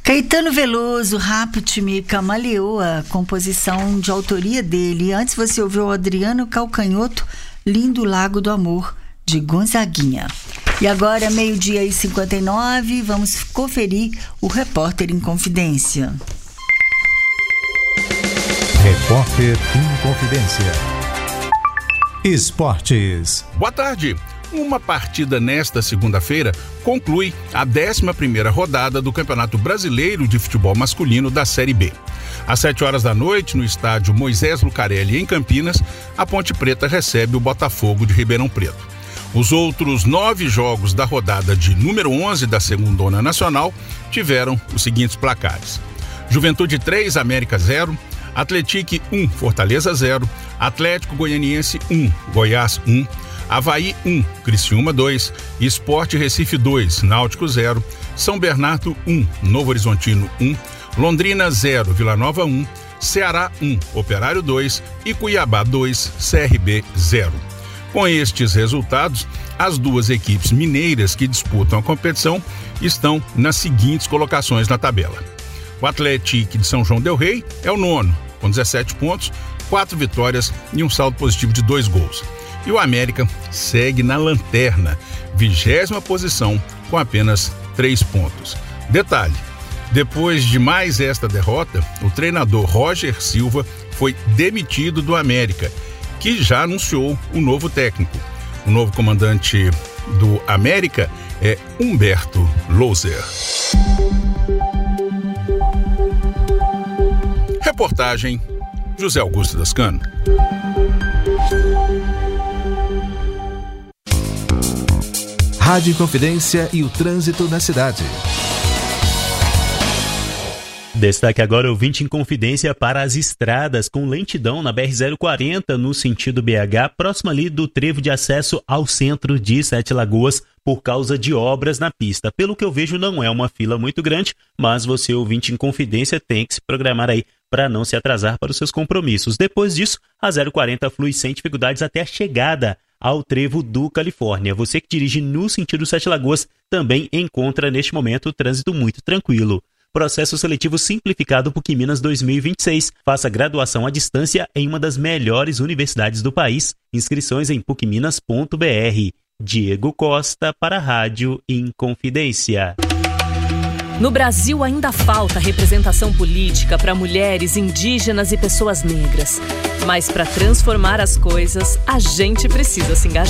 Caetano Veloso, Rápido me camaleou, a composição de autoria dele. Antes você ouviu o Adriano Calcanhoto, Lindo Lago do Amor, de Gonzaguinha. E agora, 12h59, vamos conferir o Repórter em Confidência. Repórter em Confidência. Esportes. Boa tarde. Uma partida nesta segunda-feira conclui a 11ª rodada do Campeonato Brasileiro de Futebol Masculino da Série B. Às 7h da noite, no estádio Moisés Lucarelli, em Campinas, a Ponte Preta recebe o Botafogo de Ribeirão Preto. Os outros 9 jogos da rodada de número 11 da Segundona Nacional tiveram os seguintes placares: Juventude 3, América 0, Atlético 1, Fortaleza 0, Atlético Goianiense 1, Goiás 1, Avaí 1, Criciúma 2, Sport Recife 2, Náutico 0, São Bernardo 1, Novo Horizontino 1, Londrina 0, Vila Nova 1, Ceará 1, Operário 2 e Cuiabá 2, CRB 0. Com estes resultados, as duas equipes mineiras que disputam a competição estão nas seguintes colocações na tabela. O Atlético de São João del Rei é o 9º, com 17 pontos, 4 vitórias e um saldo positivo de 2 gols. E o América segue na lanterna, 20ª posição, com apenas 3 pontos. Detalhe: depois de mais esta derrota, o treinador Roger Silva foi demitido do América, que já anunciou o novo técnico. O novo comandante do América é Humberto Louser. Reportagem José Augusto Dascano. Rádio Confidência e o trânsito na cidade. Destaque agora, ouvinte em Confidência, para as estradas com lentidão na BR-040 no sentido BH, próximo ali do trevo de acesso ao centro de Sete Lagoas, por causa de obras na pista. Pelo que eu vejo, não é uma fila muito grande, mas você, ouvinte em Confidência, tem que se programar aí para não se atrasar para os seus compromissos. Depois disso, a 040 flui sem dificuldades até a chegada ao trevo do Califórnia. Você que dirige no sentido Sete Lagoas também encontra neste momento o trânsito muito tranquilo. Processo seletivo simplificado PUC Minas 2026. Faça graduação à distância em uma das melhores universidades do país. Inscrições em pucminas.br. Diego Costa para a Rádio Inconfidência. No Brasil ainda falta representação política para mulheres, indígenas e pessoas negras. Mas para transformar as coisas, a gente precisa se engajar.